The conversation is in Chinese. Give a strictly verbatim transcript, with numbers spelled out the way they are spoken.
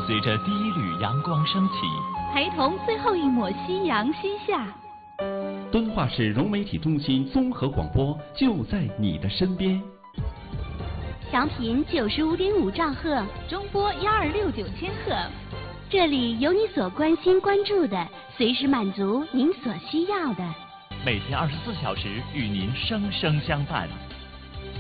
随着第一缕阳光升起， 陪同最后一抹夕阳西下。 敦化市融媒体中心综合广播就在你的身边。 调频九十五点五兆赫，中波幺二六九千赫，这里有你所关心关注的，随时满足您所需要的。 每天二十四小时与您生生相伴。